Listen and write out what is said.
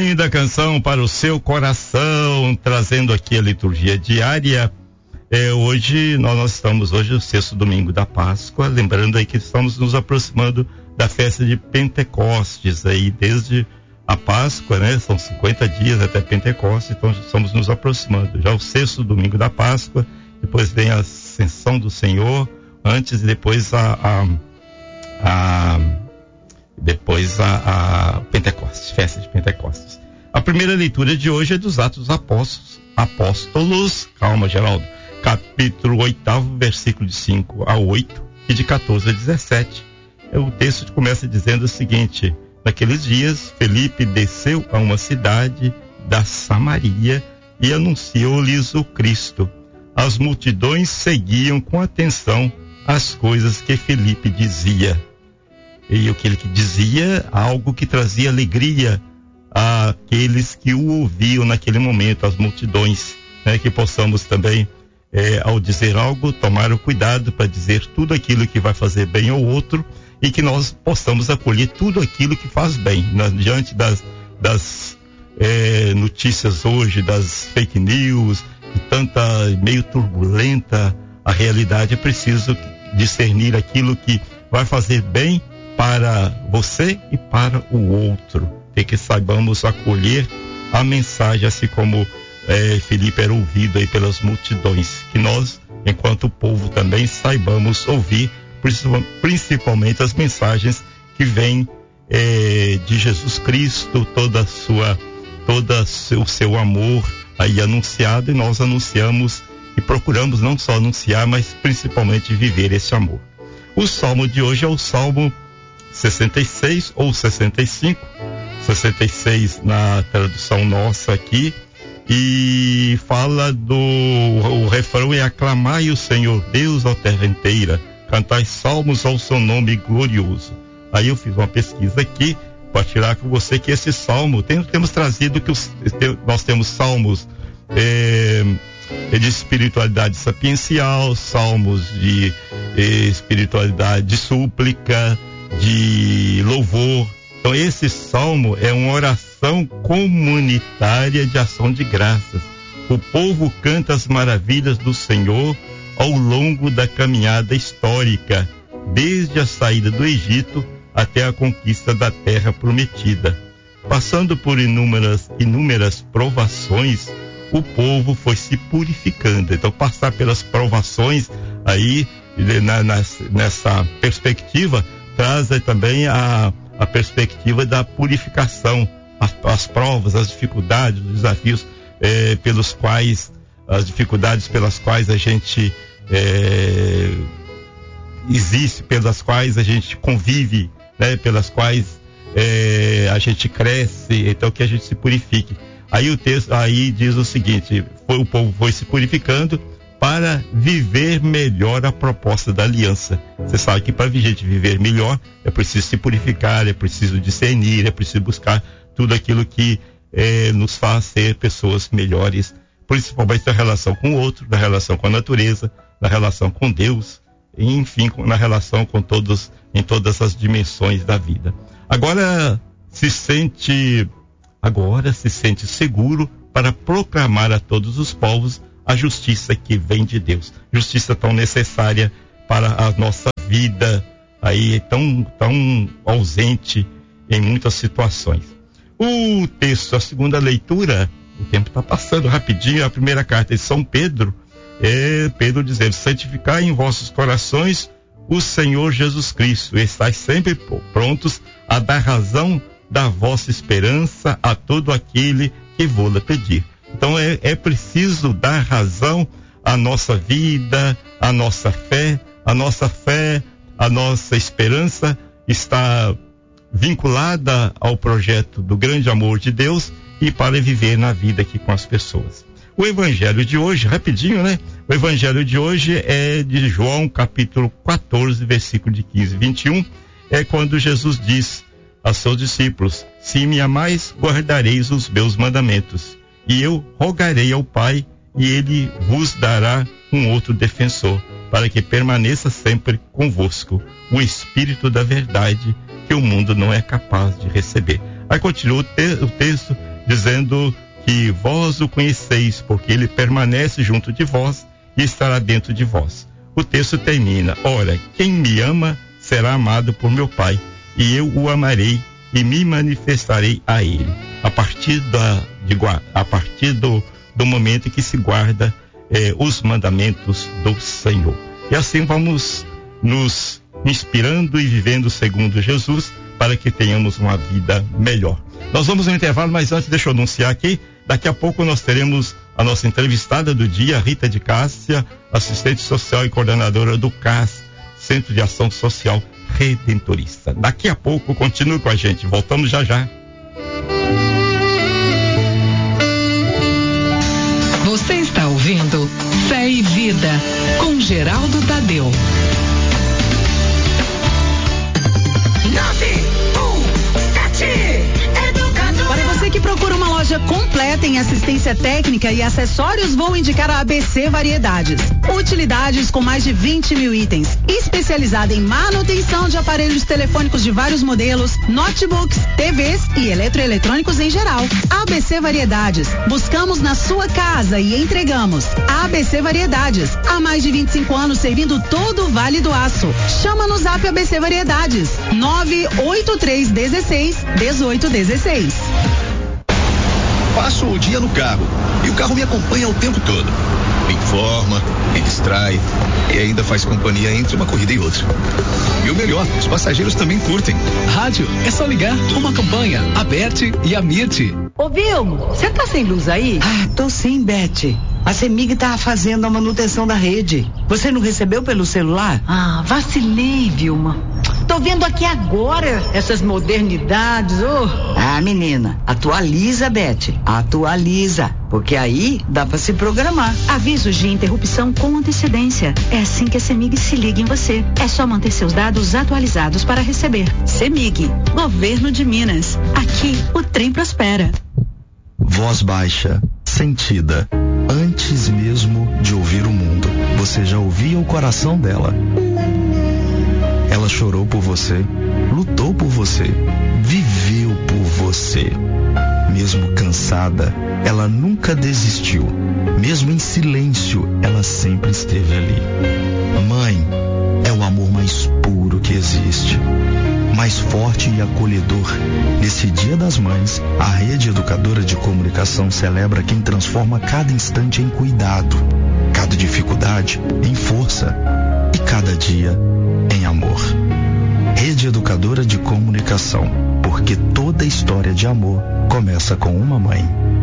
Linda canção para o seu coração, trazendo aqui a liturgia diária. Hoje nós estamos o sexto domingo da Páscoa, lembrando aí que estamos nos aproximando da festa de Pentecostes aí, desde a Páscoa, né? São 50 dias até Pentecostes, então estamos nos aproximando. Já o sexto domingo da Páscoa, depois vem a Ascensão do Senhor, antes e depois a Pentecostes, festa de Pentecostes. A primeira leitura de hoje é dos Atos dos Apóstolos, calma, Geraldo, capítulo 8, versículo de 5 a 8 e de 14 a 17. O texto começa dizendo o seguinte: naqueles dias, Felipe desceu a uma cidade da Samaria e anunciou-lhes o Cristo. As multidões seguiam com atenção as coisas que Felipe dizia. E o que ele dizia, algo que trazia alegria àqueles que o ouviam naquele momento, as multidões, né? Que possamos também, ao dizer algo, tomar o cuidado para dizer tudo aquilo que vai fazer bem ao outro e que nós possamos acolher tudo aquilo que faz bem, diante das notícias hoje, das fake news, e tanta meio turbulenta a realidade. É preciso discernir aquilo que vai fazer bem para você e para o outro, e que saibamos acolher a mensagem, assim como Felipe era ouvido aí pelas multidões, que nós, enquanto povo, também saibamos ouvir, principalmente as mensagens que vêm de Jesus Cristo, todo o seu amor aí anunciado, e nós anunciamos e procuramos não só anunciar, mas principalmente viver esse amor. O salmo de hoje é o Salmo 66 ou 65, 66 na tradução nossa aqui, e fala o refrão é: aclamai o Senhor Deus, ó terra inteira, cantai salmos ao seu nome glorioso. Aí eu fiz uma pesquisa aqui para tirar com você que esse salmo, temos trazido que nós temos salmos de espiritualidade sapiencial, salmos de espiritualidade de súplica, de louvor. Então esse salmo é uma oração comunitária de ação de graças. O povo canta as maravilhas do Senhor ao longo da caminhada histórica, desde a saída do Egito até a conquista da terra prometida. Passando por inúmeras provações, o povo foi se purificando. Então, passar pelas provações aí, nessa perspectiva, traz também a perspectiva da purificação, as provas, as dificuldades, os desafios as dificuldades pelas quais a gente existe, pelas quais a gente convive, né? Pelas quais a gente cresce, então que a gente se purifique. Aí o texto aí diz o seguinte: o povo foi se purificando para viver melhor a proposta da aliança. Você sabe que para a gente viver melhor é preciso se purificar, é preciso discernir, é preciso buscar tudo aquilo que nos faz ser pessoas melhores, principalmente na relação com o outro, na relação com a natureza, na relação com Deus, e, enfim, na relação com todos, em todas as dimensões da vida. Agora se sente seguro para proclamar a todos os povos a justiça que vem de Deus. Justiça tão necessária para a nossa vida, aí tão ausente em muitas situações. O texto, a segunda leitura, o tempo está passando rapidinho, a primeira carta de São Pedro, Pedro dizendo: santificai em vossos corações o Senhor Jesus Cristo, e estais sempre prontos a dar razão da vossa esperança a todo aquele que vou-la pedir. Então é preciso dar razão à nossa vida, à nossa fé, a nossa esperança está vinculada ao projeto do grande amor de Deus e para viver na vida aqui com as pessoas. O evangelho de hoje, rapidinho, né? O evangelho de hoje é de João, capítulo 14, versículo de 15 e 21, é quando Jesus diz a seus discípulos: se me amais, guardareis os meus mandamentos, e eu rogarei ao Pai, e ele vos dará um outro defensor, para que permaneça sempre convosco, o Espírito da verdade, que o mundo não é capaz de receber. Aí continua o texto, dizendo que vós o conheceis, porque ele permanece junto de vós e estará dentro de vós. O texto termina: ora, quem me ama será amado por meu Pai, e eu o amarei e me manifestarei a ele. A partir do momento em que se guarda os mandamentos do Senhor. E assim vamos nos inspirando e vivendo segundo Jesus, para que tenhamos uma vida melhor. Nós vamos no intervalo, mas antes deixa eu anunciar aqui, daqui a pouco nós teremos a nossa entrevistada do dia, Rita de Cássia, assistente social e coordenadora do CAS, Centro de Ação Social Redentorista. Daqui a pouco, continue com a gente, voltamos já já. Você está ouvindo Fé e Vida, com Geraldo Tadeu. 917 Educadora. Para você que procura uma loja completa em assistência técnica e acessórios, vou indicar a ABC Variedades. Utilidades com mais de 20 mil itens. Especializada em manutenção de aparelhos telefônicos de vários modelos, notebooks, TVs e eletroeletrônicos em geral. ABC Variedades. Buscamos na sua casa e entregamos. ABC Variedades. Há mais de 25 anos servindo todo o Vale do Aço. Chama no Zap ABC Variedades. 98316-1816. Passo o dia no carro e o carro me acompanha o tempo todo. Me informa, me distrai e ainda faz companhia entre uma corrida e outra. E o melhor, os passageiros também curtem. Rádio, é só ligar, uma campanha, a Beth e a Mirte. Ô Vilmo, você tá sem luz aí? Ah, tô sim, Beth. A CEMIG tá fazendo a manutenção da rede. Você não recebeu pelo celular? Ah, vacilei, Vilma. Tô vendo aqui agora essas modernidades, Ah, menina, atualiza, Beth. Atualiza, porque aí dá pra se programar. Avisos de interrupção com antecedência. É assim que a CEMIG se liga em você. É só manter seus dados atualizados para receber. CEMIG, Governo de Minas. Aqui o trem prospera. Voz baixa, sentida. Antes mesmo de ouvir o mundo, você já ouvia o coração dela. Ela chorou por você, lutou por você, viveu por você. Mesmo cansada, ela nunca desistiu. Mesmo em silêncio, ela sempre esteve ali. Mãe é o amor mais puro que existe, mais forte e acolhedor. Nesse Dia das Mães, a Rede Educadora de Comunicação celebra quem transforma cada instante em cuidado, cada dificuldade em força e cada dia em amor. Rede Educadora de Comunicação, porque toda história de amor começa com uma mãe.